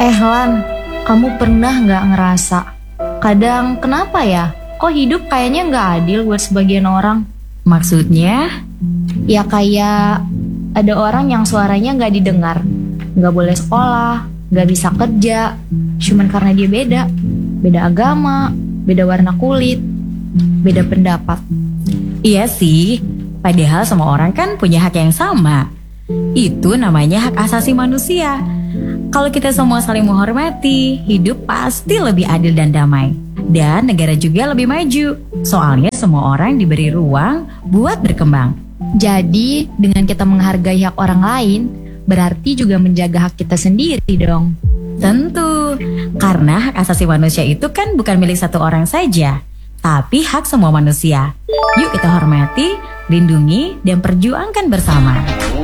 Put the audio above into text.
Lan, kamu pernah nggak ngerasa kadang kenapa ya? Kok hidup kayaknya nggak adil buat sebagian orang? Maksudnya? Ya kayak ada orang yang suaranya nggak didengar, nggak boleh sekolah, nggak bisa kerja, cuman karena dia beda agama, beda warna kulit, beda pendapat. Iya sih, padahal semua orang kan punya hak yang sama. Itu namanya hak asasi manusia. Kalau kita semua saling menghormati, hidup pasti lebih adil dan damai. Dan negara juga lebih maju. Soalnya semua orang diberi ruang buat berkembang. Jadi dengan kita menghargai hak orang lain, berarti juga menjaga hak kita sendiri dong. Tentu, karena hak asasi manusia itu kan bukan milik satu orang saja, tapi hak semua manusia. Yuk kita hormati, lindungi, dan perjuangkan bersama.